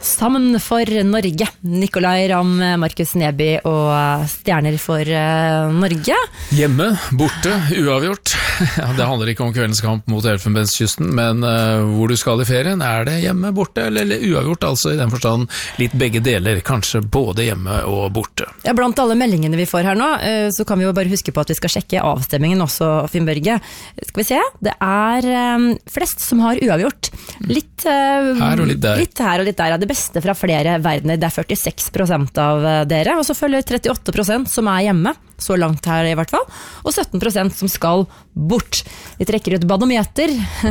Sammen for Norge. Nikolai Ramm, Markus Neby og stjerner for Norge. Hjemme, borte, uavgjort. Ja, det handler ikke om kveldens kamp mot Elfenbenskysten, men hvor du skal i ferien, det hjemme, borte eller uavgjort, altså i den forstand litt begge deler, kanskje både hjemme og borte. Ja, blant alle meldingene vi får her nå, så kan vi jo bare huske på at vi skal sjekke avstemmingen også, Finn Børge. Skal vi se, det flest som har uavgjort. Litt her og litt der. Litt her og litt der, det beste fra flere verdener, det 46% av dere, og så følger 38% som hjemme, så langt her i hvert fall, og 17% som skal bort. Vi trekker ut badometer,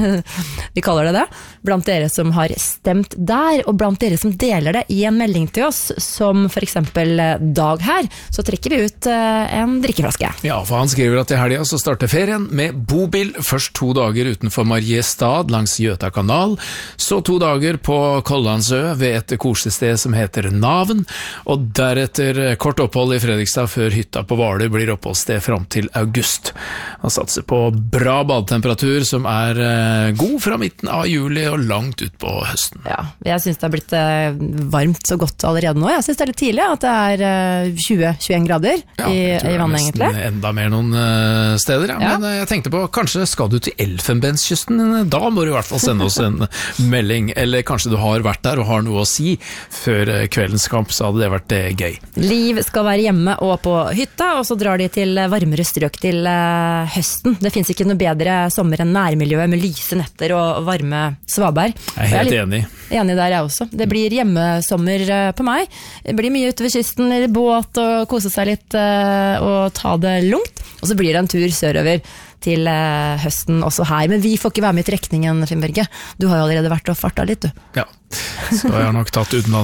vi kaller det, blant dere som har stemt der, og blant dere som deler det i en melding til oss, som for eksempel Dag her, så trekker vi ut en drikkeflaske. Ja, for han skriver at i helgen så starter ferien med bobil, først 2 dager utenfor Mariestad langs Gjøta kanal, så 2 dager på Kollandsø ved et koselig sted som heter Naven, og deretter kort opphold i Fredrikstad før hytta på Hvaler blir oppholdssted fram til august. Han satser på bra badetemperatur som god fra midten av juli og langt ut på høsten. Ja, jeg synes det har blitt varmt så godt allerede nå. Jeg synes det litt tidlig at det 20-21 grader i vannet egentlig. Ja, enda mer noen steder, ja. Men jeg tenkte på, kanskje skal du til Elfenbenskysten? Da må du i hvert fall sende oss en melding, eller kanskje du har vært der og har noe å si før kveldens kamp, så hadde det vært gøy. Liv skal være hjemme og på hytta, og så drar de til varmere strøk til høsten. Det finnes ikke noe bedre sommer enn nærmiljøet med lyse netter og varme svaberg. Jeg er helt enig. Enig der jeg også. Det blir hjemmesommer på meg. Det blir mye ute ved kysten, i båt og kose seg litt og ta det lungt. Og så blir det en tur sørover til høsten også her. Men vi får ikke være med i trekningen, Finn Børge. Du har jo allerede vært og farta litt, du. Ja, så jeg har nok tatt utenlands